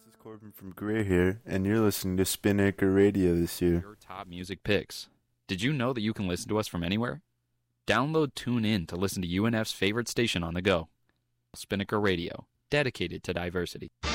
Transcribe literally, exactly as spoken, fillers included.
This is Corbin from Greer here, and you're listening to Spinnaker Radio this year. Your top music picks. Did you know that you can listen to us from anywhere? Download TuneIn to listen to U N F's favorite station on the go. Spinnaker Radio, dedicated to diversity.